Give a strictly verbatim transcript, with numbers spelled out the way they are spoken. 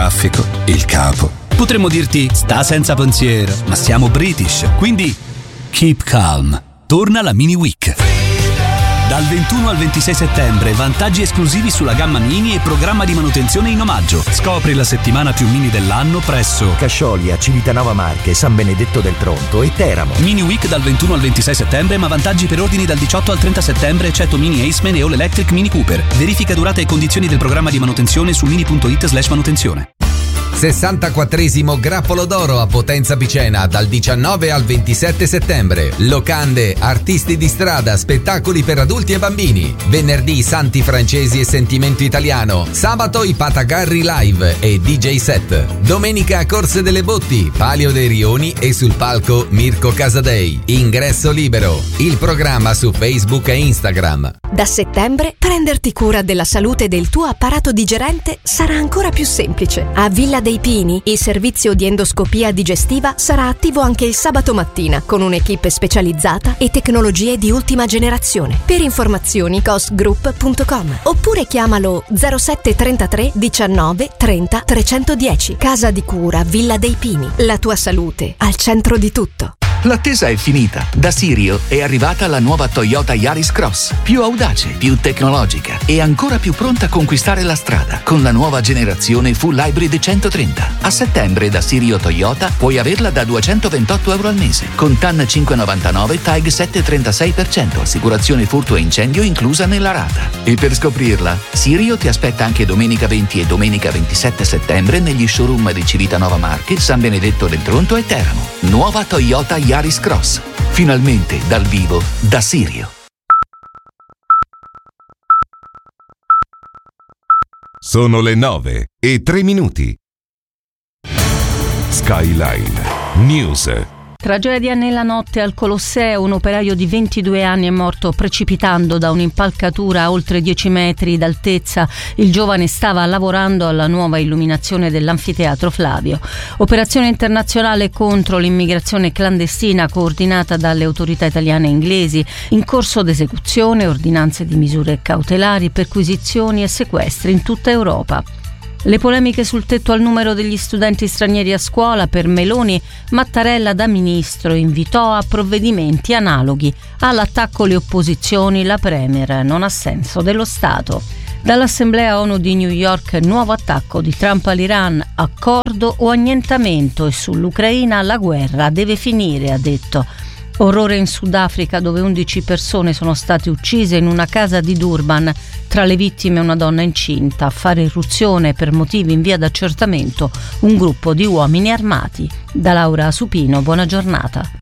traffico, il capo. Potremmo dirti sta senza pensiero, ma siamo British, quindi keep calm. Torna la Mini Week. Dal ventuno al ventisei settembre, vantaggi esclusivi sulla gamma Mini e programma di manutenzione in omaggio. Scopri la settimana più Mini dell'anno presso Casciolia, Civitanova Marche, San Benedetto del Tronto e Teramo. Mini Week dal ventuno al ventisei settembre, ma vantaggi per ordini dal diciotto al trenta settembre, eccetto Mini Aceman e All Electric Mini Cooper. Verifica durata e condizioni del programma di manutenzione su mini punto it slash manutenzione. sessantaquattresimo Grappolo d'Oro a Potenza Picena dal diciannove al ventisette settembre. Locande, artisti di strada, spettacoli per adulti e bambini. Venerdì Santi Francesi e Sentimento Italiano. Sabato i Patagarri Live e D J set. Domenica Corse delle Botti, Palio dei Rioni e sul palco Mirko Casadei. Ingresso libero. Il programma su Facebook e Instagram. Da settembre prenderti cura della salute del tuo apparato digerente sarà ancora più semplice. A Villa dei Pini il servizio di endoscopia digestiva sarà attivo anche il sabato mattina con un'equipe specializzata e tecnologie di ultima generazione. Per informazioni cosgroup punto com oppure chiamalo zero sette trentatré diciannove trenta trecentodieci. Casa di cura Villa dei Pini. La tua salute al centro di tutto. L'attesa è finita. Da Sirio è arrivata la nuova Toyota Yaris Cross, più audace, più tecnologica e ancora più pronta a conquistare la strada con la nuova generazione Full Hybrid centotrenta. A settembre da Sirio Toyota puoi averla da duecentoventotto euro al mese con T A N cinque virgola novantanove, T A G sette virgola trentasei per cento, assicurazione furto e incendio inclusa nella rata. E per scoprirla, Sirio ti aspetta anche domenica venti e domenica ventisette settembre negli showroom di Civitanova Marche, San Benedetto del Tronto e Teramo. Nuova Toyota Yaris Cross, finalmente dal vivo da Sirio. Sono le nove e tre minuti. Skyline News. Tragedia nella notte al Colosseo. Un operaio di ventidue anni è morto precipitando da un'impalcatura a oltre dieci metri d'altezza. Il giovane stava lavorando alla nuova illuminazione dell'anfiteatro Flavio. Operazione internazionale contro l'immigrazione clandestina coordinata dalle autorità italiane e inglesi. In corso d'esecuzione ordinanze di misure cautelari, perquisizioni e sequestri in tutta Europa. Le polemiche sul tetto al numero degli studenti stranieri a scuola. Per Meloni, Mattarella da ministro invitò a provvedimenti analoghi. All'attacco le opposizioni, la Premier non ha senso dello Stato. Dall'Assemblea ONU di New York, nuovo attacco di Trump all'Iran, accordo o annientamento, e sull'Ucraina la guerra deve finire, ha detto. Orrore in Sudafrica, dove undici persone sono state uccise in una casa di Durban. Tra le vittime una donna incinta. A fare irruzione per motivi in via d'accertamento un gruppo di uomini armati. Da Laura Supino, buona giornata.